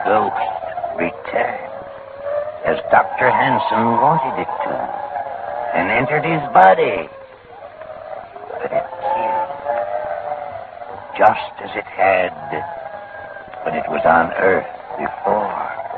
ghost returned, as Dr. Hansen wanted it to, and entered his body. But it killed, just as it had when it was on Earth before.